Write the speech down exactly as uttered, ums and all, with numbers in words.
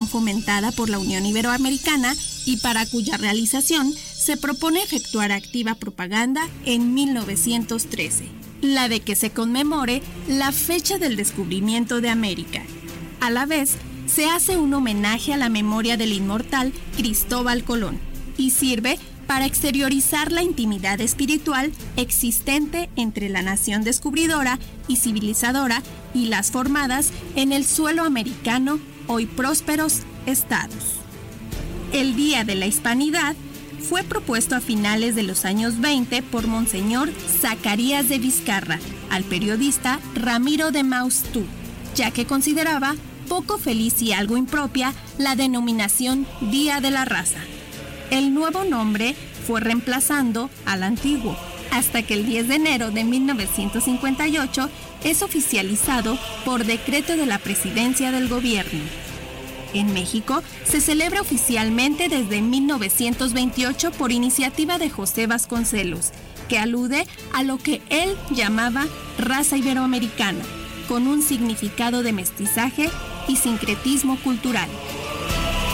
fomentada por la Unión Iberoamericana y para cuya realización se propone efectuar activa propaganda en mil novecientos trece, la de que se conmemore la fecha del descubrimiento de América. A la vez, se hace un homenaje a la memoria del inmortal Cristóbal Colón y sirve para exteriorizar la intimidad espiritual existente entre la nación descubridora y civilizadora y las formadas en el suelo americano, hoy prósperos estados. El Día de la Hispanidad fue propuesto a finales de los años veinte por Monseñor Zacarías de Vizcarra al periodista Ramiro de Maeztu, ya que consideraba poco feliz y algo impropia la denominación Día de la Raza. El nuevo nombre fue reemplazando al antiguo, hasta que el diez de enero de mil novecientos cincuenta y ocho es oficializado por decreto de la Presidencia del Gobierno. En México se celebra oficialmente desde mil novecientos veintiocho por iniciativa de José Vasconcelos, que alude a lo que él llamaba raza iberoamericana, con un significado de mestizaje y sincretismo cultural.